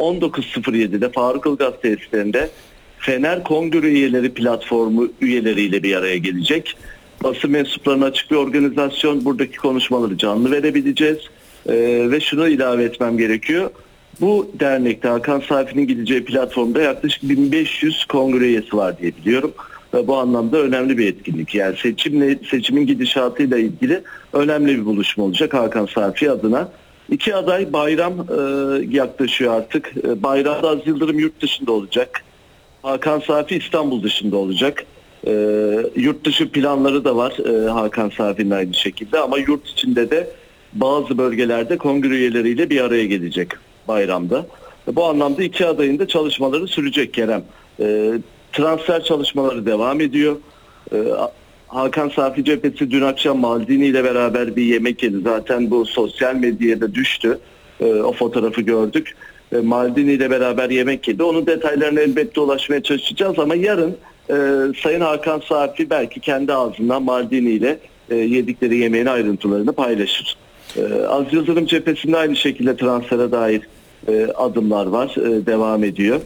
19.07'de Faruk Ilgaz tesislerinde Fener Kongre Üyeleri platformu üyeleriyle bir araya gelecek. Basın mensuplarına açık bir organizasyon. Buradaki konuşmaları canlı verebileceğiz. Ve şunu ilave etmem gerekiyor. Bu dernekte Hakan Safi'nin gideceği platformda yaklaşık 1500 kongre üyesi var diye biliyorum. Ve bu anlamda önemli bir etkinlik. Yani seçimin gidişatıyla ilgili önemli bir buluşma olacak Hakan Safi adına. İki aday bayram yaklaşıyor artık. Bayramda Aziz Yıldırım yurt dışında olacak. Hakan Safi İstanbul dışında olacak. Yurt dışı planları da var Hakan Safi'nin aynı şekilde, ama yurt içinde de bazı bölgelerde kongre üyeleriyle bir araya gelecek bayramda. Bu anlamda iki adayın da çalışmaları sürecek Kerem. Transfer çalışmaları devam ediyor. Hakan Safi cephesi dün akşam Maldini ile beraber bir yemek yedi. Zaten bu sosyal medyaya düştü. O fotoğrafı gördük. Maldini ile beraber yemek yedi. Onun detaylarına elbette ulaşmaya çalışacağız, ama yarın Sayın Hakan Safi belki kendi ağzından Maldini ile yedikleri yemeğin ayrıntılarını paylaşır. Aziz Yıldırım cephesinde aynı şekilde transfere dair adımlar var. Devam ediyor.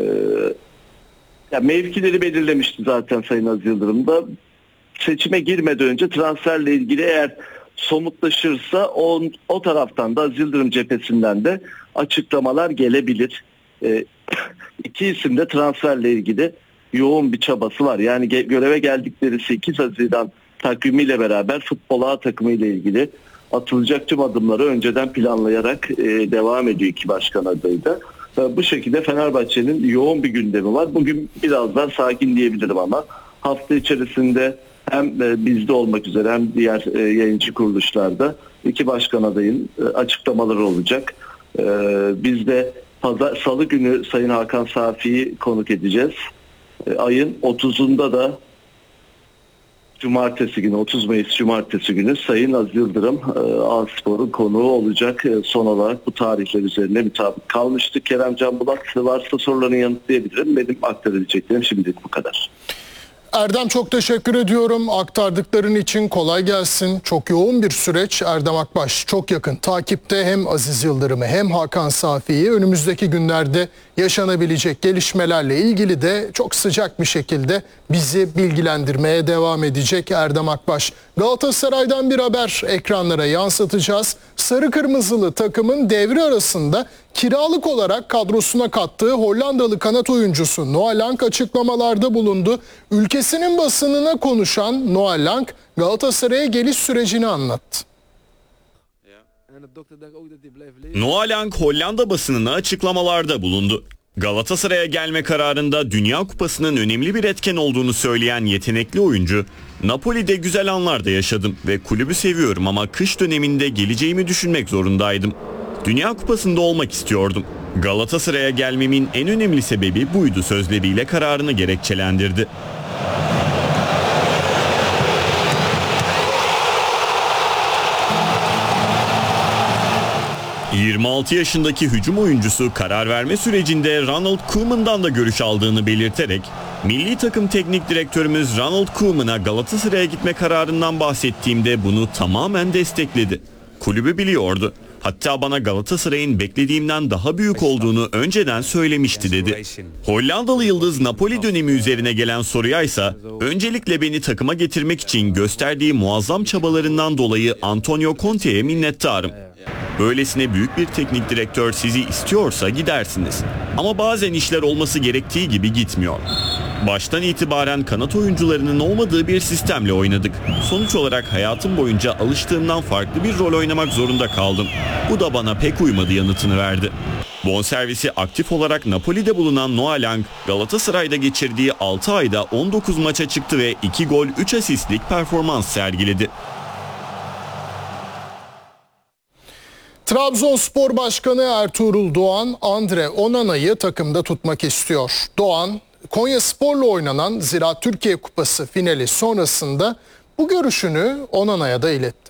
Mevkileri belirlemişti zaten Sayın Aziz Yıldırım da. Seçime girmeden önce transferle ilgili eğer somutlaşırsa o taraftan da Aziz Yıldırım cephesinden de açıklamalar gelebilir. İki isim de transferle ilgili yoğun bir çabası var. Yani göreve geldikleri 8 Haziran takvimiyle beraber futbol A takımı ile ilgili atılacak tüm adımları önceden planlayarak devam ediyor iki başkan adayı da. Bu şekilde Fenerbahçe'nin yoğun bir gündemi var. Bugün biraz daha sakin diyebilirim, ama hafta içerisinde hem bizde olmak üzere hem diğer yayıncı kuruluşlarda iki başkan adayın açıklamaları olacak. Biz de Salı günü Sayın Hakan Safi'yi konuk edeceğiz. Ayın 30'unda da Cumartesi günü, 30 Mayıs Cumartesi günü Sayın Aziz Yıldırım A-Spor'un konuğu olacak. Son olarak bu tarihler üzerine mutabık kalmıştık. Kerem Can Bulat, varsa sorularını yanıtlayabilirim. Benim aktarabileceklerim şimdilik bu kadar. Erdem, çok teşekkür ediyorum aktardıkların için. Kolay gelsin. Çok yoğun bir süreç. Erdem Akbaş çok yakın takipte hem Aziz Yıldırım'ı hem Hakan Safi'yi. Önümüzdeki günlerde yaşanabilecek gelişmelerle ilgili de çok sıcak bir şekilde bizi bilgilendirmeye devam edecek Erdem Akbaş. Galatasaray'dan bir haber ekranlara yansıtacağız. Sarı kırmızılı takımın devre arasında kiralık olarak kadrosuna kattığı Hollandalı kanat oyuncusu Noah Lang açıklamalarda bulundu. Ülkesinin basınına konuşan Noah Lang, Galatasaray'a geliş sürecini anlattı. Noah Lang Hollanda basınına açıklamalarda bulundu. Galatasaray'a gelme kararında Dünya Kupası'nın önemli bir etken olduğunu söyleyen yetenekli oyuncu, "Napoli'de güzel anlar da yaşadım ve kulübü seviyorum, ama kış döneminde geleceğimi düşünmek zorundaydım. Dünya Kupası'nda olmak istiyordum. Galatasaray'a gelmemin en önemli sebebi buydu" sözleriyle kararını gerekçelendirdi. ...26 yaşındaki hücum oyuncusu karar verme sürecinde Ronald Koeman'dan da görüş aldığını belirterek... "Milli takım teknik direktörümüz Ronald Koeman'a Galatasaray'a gitme kararından bahsettiğimde bunu tamamen destekledi. Kulübü biliyordu. Hatta bana Galatasaray'ın beklediğimden daha büyük olduğunu önceden söylemişti" dedi. Hollandalı yıldız Napoli dönemi üzerine gelen soruya ise öncelikle beni takıma getirmek için gösterdiği muazzam çabalarından dolayı Antonio Conte'ye minnettarım. "Böylesine büyük bir teknik direktör sizi istiyorsa gidersiniz. Ama bazen işler olması gerektiği gibi gitmiyor. Baştan itibaren kanat oyuncularının olmadığı bir sistemle oynadık. Sonuç olarak hayatım boyunca alıştığımdan farklı bir rol oynamak zorunda kaldım. Bu da bana pek uymadı" yanıtını verdi. Bonservisi aktif olarak Napoli'de bulunan Noah Lang, Galatasaray'da geçirdiği 6 ayda 19 maça çıktı ve 2 gol 3 asistlik performans sergiledi. Trabzonspor Başkanı Ertuğrul Doğan, Andre Onana'yı takımda tutmak istiyor. Doğan, Konyaspor'la oynanan Ziraat Türkiye Kupası finali sonrasında bu görüşünü Onana'ya da iletti.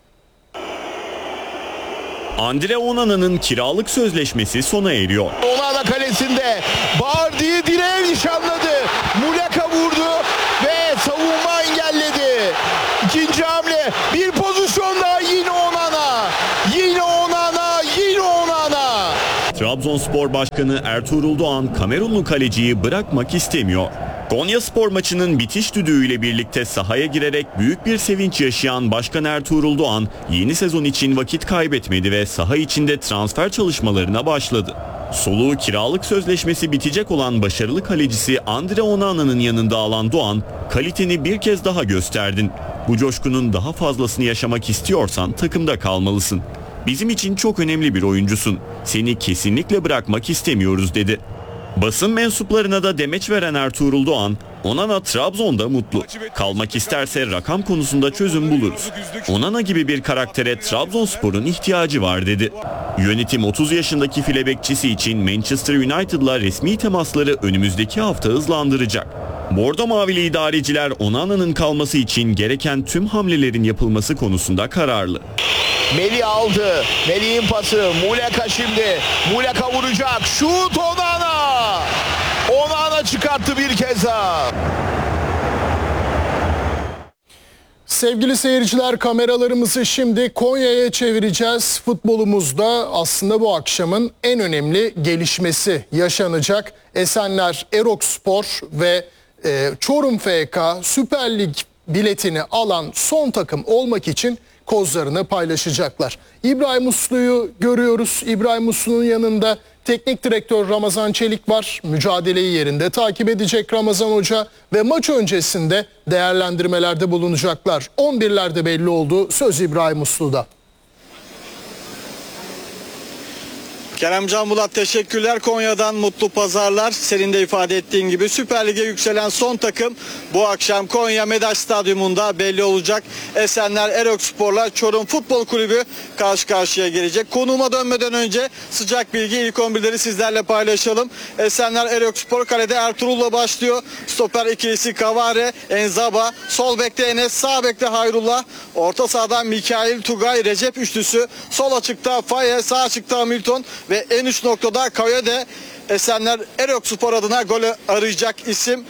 Andre Onana'nın kiralık sözleşmesi sona eriyor. Onana kalesinde Bardi'yi direğe nişanladı. Muleka vurdu ve savunma engelledi. İkinci hamle, bir pozisyon daha, yine Onana. Yine Onana, yine Onana. Trabzonspor Trabzonspor Başkanı Ertuğrul Doğan Kamerunlu kaleciyi bırakmak istemiyor. Konyaspor maçının bitiş düdüğüyle birlikte sahaya girerek büyük bir sevinç yaşayan Başkan Ertuğrul Doğan yeni sezon için vakit kaybetmedi ve saha içinde transfer çalışmalarına başladı. Soluğu kiralık sözleşmesi bitecek olan başarılı kalecisi Andre Onana'nın yanında alan Doğan, kaliteni bir kez daha gösterdin. Bu coşkunun daha fazlasını yaşamak istiyorsan takımda kalmalısın. Bizim için çok önemli bir oyuncusun. Seni kesinlikle bırakmak istemiyoruz dedi. Basın mensuplarına da demeç veren Ertuğrul Doğan, Onana Trabzon'da mutlu. Kalmak isterse rakam konusunda çözüm buluruz. Onana gibi bir karaktere Trabzonspor'un ihtiyacı var dedi. Yönetim 30 yaşındaki file bekçisi için Manchester United'la resmi temasları önümüzdeki hafta hızlandıracak. Bordo Mavili idareciler Onana'nın kalması için gereken tüm hamlelerin yapılması konusunda kararlı. Melih aldı. Melih'in pası. Muleka şimdi. Muleka vuracak. Şut Onana. Onana çıkarttı bir kez daha. Sevgili seyirciler, kameralarımızı şimdi Konya'ya çevireceğiz. Futbolumuzda aslında bu akşamın en önemli gelişmesi yaşanacak. Esenler Erokspor ve Çorum FK Süper Lig biletini alan son takım olmak için kozlarını paylaşacaklar. İbrahim Uslu'yu görüyoruz. İbrahim Uslu'nun yanında teknik direktör Ramazan Çelik var. Mücadeleyi yerinde takip edecek Ramazan Hoca ve maç öncesinde değerlendirmelerde bulunacaklar. 11'lerde belli oldu. Söz İbrahim Uslu'da. Kerem Can Bulat, teşekkürler. Konya'dan mutlu pazarlar. Senin de ifade ettiğin gibi Süper Lig'e yükselen son takım bu akşam Konya Medaş Stadyumunda belli olacak. Esenler Erokspor'la Çorum Futbol Kulübü karşı karşıya gelecek. Konuğuma dönmeden önce sıcak bilgi, ilk 11'leri sizlerle paylaşalım. Esenler Erokspor kalede Ertuğrul'la başlıyor. Stoper ikilisi Kavare, Enzaba, sol bekte Enes, sağ bekte Hayrullah, orta sahadan Mikail, Tugay, Recep üçlüsü, sol açıkta Faye, sağ açıkta Hamilton ve en üst noktada Kayode. Esenler Erokspor adına gol arayacak isim.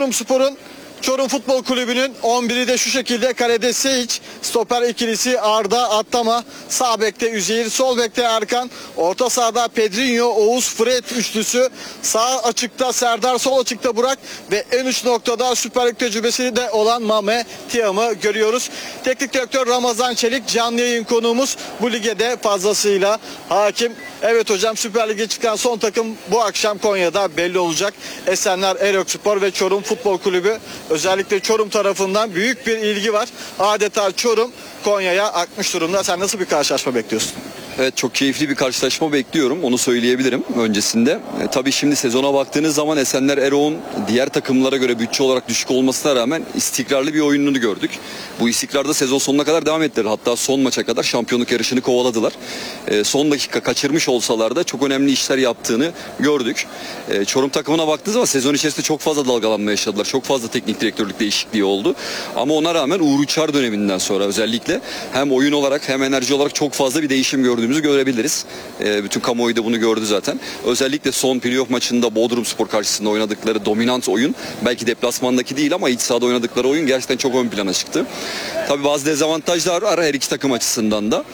Çorum Futbol Kulübü'nün 11'i de şu şekilde: kalede Seyic, stoper ikilisi Arda, Attama, sağ bekte Üzeyir, sol bekte Erkan, orta sahada Pedrinho, Oğuz, Fred üçlüsü, sağ açıkta Serdar, sol açıkta Burak ve en üst noktada Süper Lig tecrübesi de olan Mame Tiam'ı görüyoruz. Teknik direktör Ramazan Çelik canlı yayın konuğumuz, bu lige de fazlasıyla hakim. Evet hocam, Süper Lig'e çıkan son takım bu akşam Konya'da belli olacak. Esenler Erokspor ve Çorum Futbol Kulübü. Özellikle Çorum tarafından büyük bir ilgi var. Adeta Çorum Konya'ya akmış durumda. Sen nasıl bir karşılaşma bekliyorsun? Evet, çok keyifli bir karşılaşma bekliyorum. Onu söyleyebilirim öncesinde. Tabii şimdi sezona baktığınız zaman Esenler Erok'un diğer takımlara göre bütçe olarak düşük olmasına rağmen istikrarlı bir oyununu gördük. Bu istikrarda sezon sonuna kadar devam ettiler. Hatta son maça kadar şampiyonluk yarışını kovaladılar. Son dakika kaçırmış olsalar da çok önemli işler yaptığını gördük. Çorum takımına baktığınız zaman sezon içerisinde çok fazla dalgalanma yaşadılar. Çok fazla teknik direktörlük değişikliği oldu. Ama ona rağmen Uğur Uçar döneminden sonra özellikle hem oyun olarak hem enerji olarak çok fazla bir değişim gördüğümüzü görebiliriz. Bütün kamuoyu da bunu gördü zaten. Özellikle son playoff maçında Bodrumspor karşısında oynadıkları dominant oyun, belki deplasmandaki değil ama iç sahada oynadıkları oyun gerçekten çok ön plana çıktı. Tabii bazı dezavantajlar var her iki takım açısından da.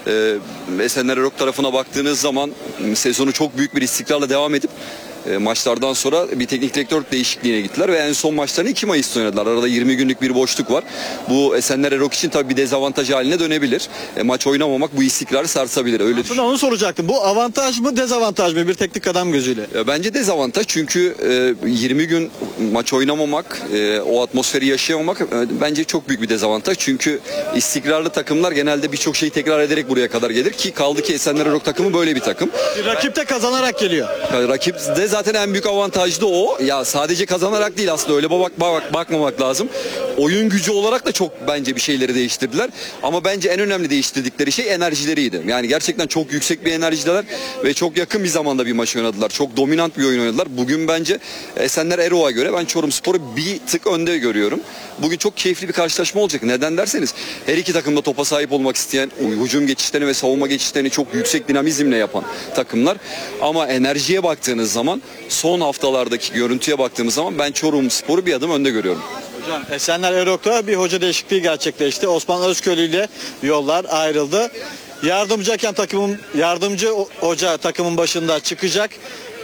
Esenler Erok tarafına baktığınız zaman sezonu çok büyük bir istikrarla devam edip maçlardan sonra bir teknik direktör değişikliğine gittiler ve en son maçlarını 2 Mayıs'ta oynadılar. Arada 20 günlük bir boşluk var. Bu Esenler Erok için tabii bir dezavantaj haline dönebilir. Maç oynamamak bu istikrarı sarsabilir. Öyle aslında onu soracaktım. Bu avantaj mı, dezavantaj mı bir teknik adam gözüyle? Bence dezavantaj, çünkü 20 gün maç oynamamak, o atmosferi yaşayamamak bence çok büyük bir dezavantaj. Çünkü istikrarlı takımlar genelde birçok şeyi tekrar ederek buraya kadar gelir ki kaldı ki Esenler Erok takımı böyle bir takım. Rakip de kazanarak geliyor. Rakip de zaten en büyük avantaj da o. Ya sadece kazanarak değil aslında, öyle bakmamak lazım. Oyun gücü olarak da çok bence bir şeyleri değiştirdiler. Ama bence en önemli değiştirdikleri şey enerjileriydi. Yani gerçekten çok yüksek bir enerjideler ve çok yakın bir zamanda bir maç oynadılar. Çok dominant bir oyun oynadılar. Bugün bence Esenler Erok'a göre ben Çorumspor'u bir tık önde görüyorum. Bugün çok keyifli bir karşılaşma olacak. Neden derseniz her iki takım da topa sahip olmak isteyen, hücum geçişlerini ve savunma geçişlerini çok yüksek dinamizmle yapan takımlar. Ama enerjiye baktığınız zaman, son haftalardaki görüntüye baktığımız zaman ben Çorumspor'u bir adım önde görüyorum. Hocam, Esenler Erok'ta bir hoca değişikliği gerçekleşti. Osman Özköylü ile yollar ayrıldı. Yardımcı hoca takımın başında çıkacak.